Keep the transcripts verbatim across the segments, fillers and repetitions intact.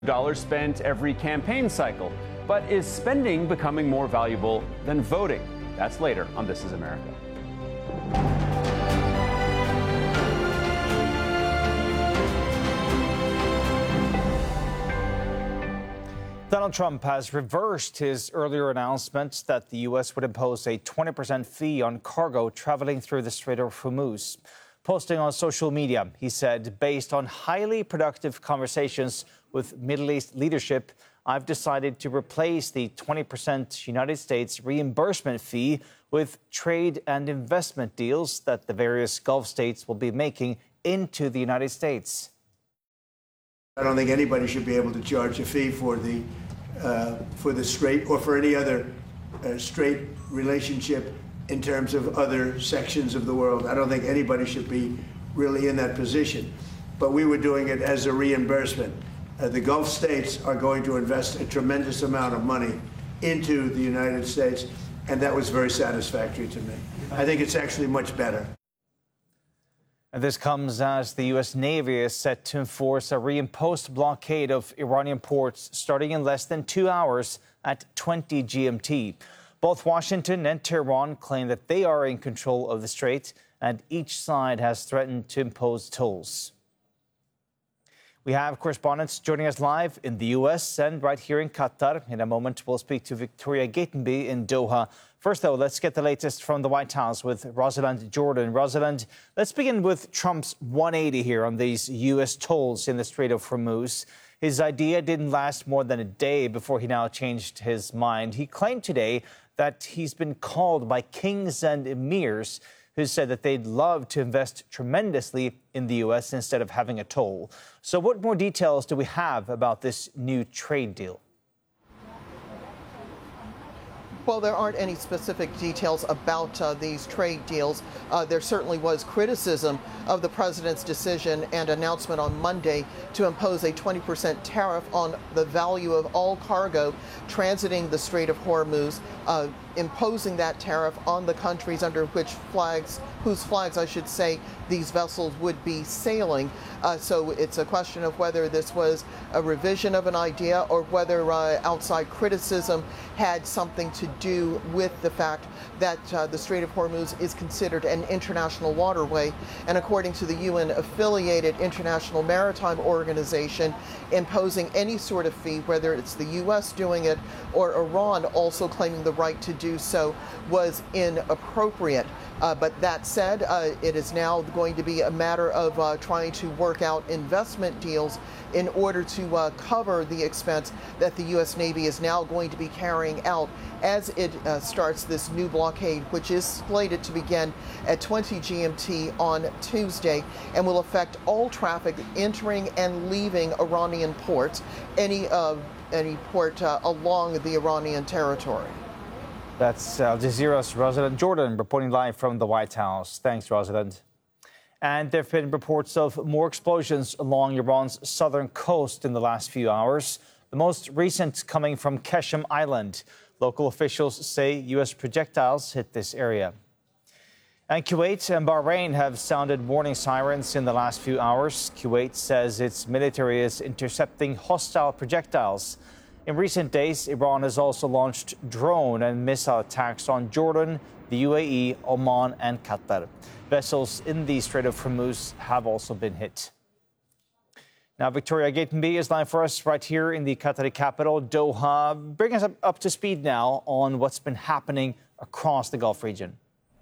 Dollars spent every campaign cycle. But is spending becoming more valuable than voting? That's later on This Is America. Donald Trump has reversed his earlier announcement that the U S would impose a twenty percent fee on cargo traveling through the Strait of Hormuz. Posting on social media, he said, based on highly productive conversations with Middle East leadership, I've decided to replace the twenty percent United States reimbursement fee with trade and investment deals that the various Gulf states will be making into the United States. I don't think anybody should be able to charge a fee for the uh, for the strait or for any other uh, strait relationship in terms of other sections of the world. I don't think anybody should be really in that position. But we were doing it as a reimbursement. Uh, the Gulf states are going to invest a tremendous amount of money into the United States, and that was very satisfactory to me. I think it's actually much better. And this comes as the U S Navy is set to enforce a reimposed blockade of Iranian ports starting in less than two hours at twenty G M T. Both Washington and Tehran claim that they are in control of the strait, and each side has threatened to impose tolls. We have correspondents joining us live in the U S and right here in Qatar. In a moment, we'll speak to Victoria Gatenby in Doha. First, though, let's get the latest from the White House with Rosalind Jordan. Rosalind, let's begin with Trump's one eighty here on these U S tolls in the Strait of Hormuz. His idea didn't last more than a day before he now changed his mind. He claimed today that he's been called by kings and emirs who said that they'd love to invest tremendously in the U S instead of having a toll. So what more details do we have about this new trade deal? Well, there aren't any specific details about uh, these trade deals. Uh, there certainly was criticism of the president's decision and announcement on Monday to impose a twenty percent tariff on the value of all cargo transiting the Strait of Hormuz, uh, imposing that tariff on the countries under which flags, whose flags, I should say, these vessels would be sailing. Uh, so it's a question of whether this was a revision of an idea or whether uh, outside criticism had something to do with the fact that uh, the Strait of Hormuz is considered an international waterway. And according to the U N-affiliated International Maritime Organization, imposing any sort of fee, whether it's the U S doing it or Iran also claiming the right to do so, was inappropriate. Uh, but that said, uh, it is now going to be a matter of uh, trying to work out investment deals in order to uh, cover the expense that the U S Navy is now going to be carrying out as it uh, starts this new blockade, which is slated to begin at twenty G M T on Tuesday and will affect all traffic entering and leaving Iranian ports, any, uh, any port uh, along the Iranian territory. That's Al Jazeera's Rosalind Jordan reporting live from the White House. Thanks, Rosalind. And there have been reports of more explosions along Iran's southern coast in the last few hours, the most recent coming from Qeshm Island. Local officials say U S projectiles hit this area. And Kuwait and Bahrain have sounded warning sirens in the last few hours. Kuwait says its military is intercepting hostile projectiles. In recent days, Iran has also launched drone and missile attacks on Jordan, the U A E, Oman, and Qatar. Vessels in the Strait of Hormuz have also been hit. Now, Victoria Gatenby is live for us right here in the Qatari capital, Doha. Bring us up, up to speed now on what's been happening across the Gulf region.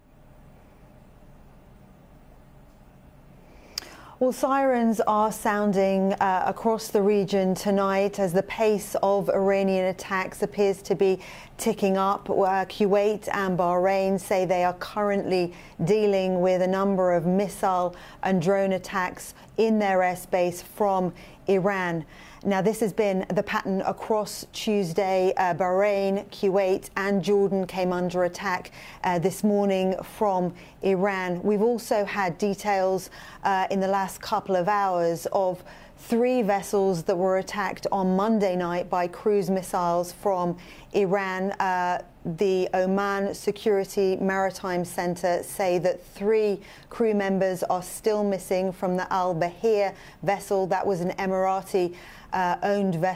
Well, sirens are sounding uh, across the region tonight as the pace of Iranian attacks appears to be ticking up. Uh, Kuwait and Bahrain say they are currently dealing with a number of missile and drone attacks in their airspace from Iran. Now, this has been the pattern across Tuesday. Uh, Bahrain, Kuwait and Jordan came under attack uh, this morning from Iran. We've also had details uh, in the last couple of hours of three vessels that were attacked on Monday night by cruise missiles from Iran. Uh, the Oman Security Maritime Center say that three crew members are still missing from the Al Bahir vessel. That was an Emirati uh, owned vessel.